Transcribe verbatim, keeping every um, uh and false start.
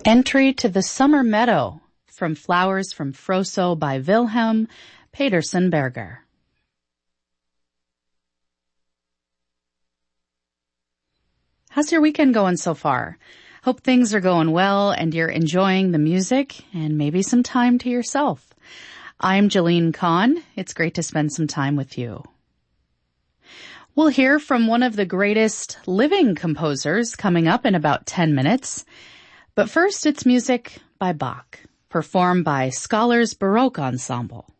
Entry to the Summer Meadow from Flowers from Froso by Wilhelm Petersen Berger. How's your weekend going so far? Hope things are going well and you're enjoying the music and maybe some time to yourself. I'm Jolene Kahn. It's great to spend some time with you. We'll hear from one of the greatest living composers coming up in about ten minutes. But first, it's music by Bach, performed by Scholars Baroque Ensemble.